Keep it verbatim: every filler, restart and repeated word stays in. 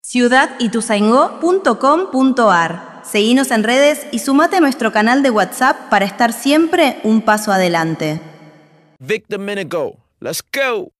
ciudad ituzaingó punto com punto ar. Seguinos en redes y sumate a nuestro canal de WhatsApp para estar siempre un paso adelante. Victor Minigo, let's go.